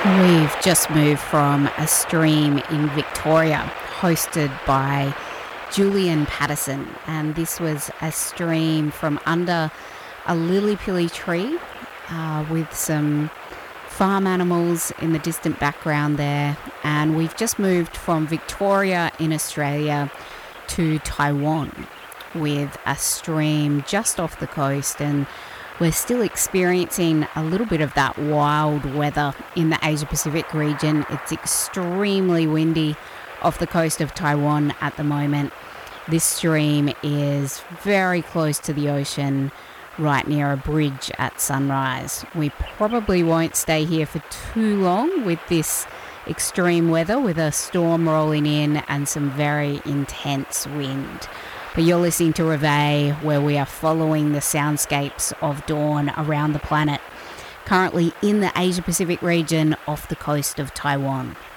We've just moved from a stream in Victoria hosted by Julian Patterson, and this was a stream from under a lily-pilly tree with some farm animals in the distant background there. And we've just moved from Victoria in Australia to Taiwan with a stream just off the coast, and we're still experiencing a little bit of that wild weather in the Asia Pacific region. It's extremely windy off the coast of Taiwan at the moment. This stream is very close to the ocean, right near a bridge at sunrise. We probably won't stay here for too long with this extreme weather, with a storm rolling in and some very intense wind. But you're listening to Reveille, where we are following the soundscapes of dawn around the planet, currently in the Asia Pacific region off the coast of Taiwan.